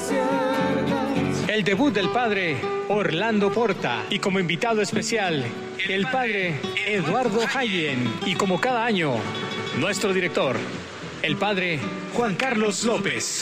El debut del padre Orlando Porta y como invitado especial el padre Eduardo Hayen y como cada año nuestro director, el padre Juan Carlos López.